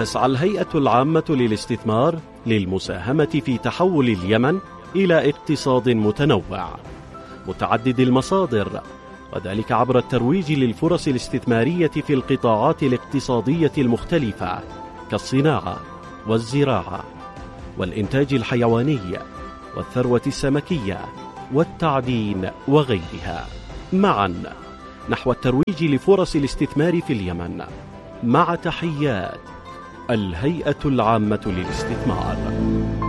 تسعى الهيئة العامة للاستثمار للمساهمة في تحول اليمن إلى اقتصاد متنوع متعدد المصادر، وذلك عبر الترويج للفرص الاستثمارية في القطاعات الاقتصادية المختلفة كالصناعة والزراعة والإنتاج الحيواني والثروة السمكية والتعدين وغيرها، معا نحو الترويج لفرص الاستثمار في اليمن، مع تحيات الهيئة العامة للاستثمار.